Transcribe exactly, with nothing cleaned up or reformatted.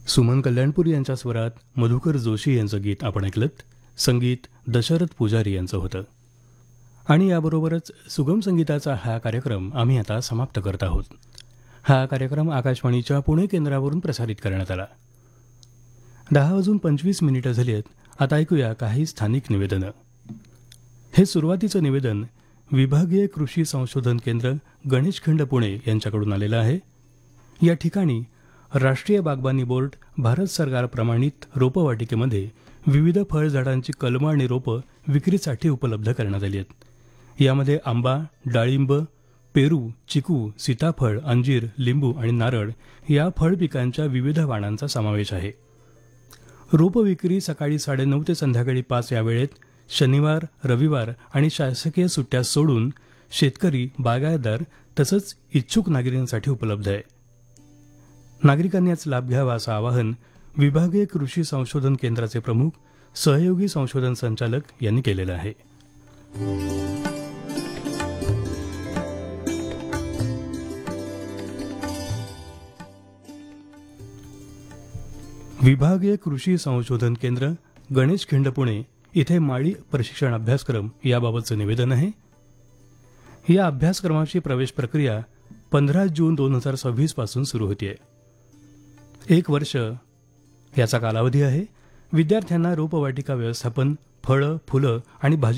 सुमन कल्याणपूर यांच्या स्वरात मधुकर जोशी यांचं गीत आपण ऐकलत. संगीत दशरथ पुजारी यांचं होतं. आणि याबरोबरच सुगम संगीताचा हा कार्यक्रम आम्ही आता समाप्त करत आहोत. हा कार्यक्रम आकाशवाणीच्या पुणे केंद्रावरून प्रसारित करण्यात आला. दहा वाजून पंचवीस मिनिटं झाली आहेत. आता ऐकूया काही स्थानिक निवेदनं. हे सुरुवातीचं निवेदन विभागीय कृषी संशोधन केंद्र गणेशखिंड पुणे यांच्याकडून आलेलं आहे. या ठिकाणी राष्ट्रीय बागबानी बोर्ड भारत सरकार प्रमाणित रोपवाटिकेमध्ये विविध फळझाडांची कलमं आणि रोपं विक्रीसाठी उपलब्ध करण्यात आली आहेत. यामध्ये आंबा, डाळिंब, पेरू, चिकू, सीताफळ, अंजीर, लिंबू आणि नारळ या फळ पिकांच्या विविध वाणांचा समावेश आहे. रोप विक्री सकाळी साडेनऊ ते संध्याकाळी पाच या वेळेत शनिवार, रविवार आणि शासकीय सुट्ट्या सोडून शेतकरी, बागायतदार तसंच इच्छुक नागरिकांसाठी उपलब्ध आहे. नागरिकांनी याचा लाभ घ्यावा असं आवाहन विभागीय कृषी संशोधन केंद्राचे प्रमुख सहयोगी संशोधन संचालक यांनी केलेलं आहे. विभागीय कृषी संशोधन केंद्र गणेशखिंड पुणे इथे माळी प्रशिक्षण अभ्यासक्रम याबाबतचं निवेदन आहे. या अभ्यासक्रमाची प्रवेश प्रक्रिया पंधरा जून दोन हजार सव्वीस पासून सुरू होती आहे. एक वर्ष याचा कालावधी आहे. विद्यार्थ्यांना रोपवाटिका व्यवस्थापन, फळं, फुलं आणि भाजी